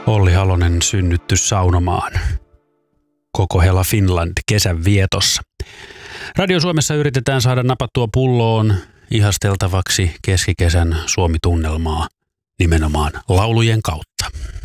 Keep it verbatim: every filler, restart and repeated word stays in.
Olli Halonen synnytty saunomaan. Koko Hela Finland kesän vietossa. Radio Suomessa yritetään saada napattua pulloon ihasteltavaksi keskikesän Suomi-tunnelmaa nimenomaan laulujen kautta.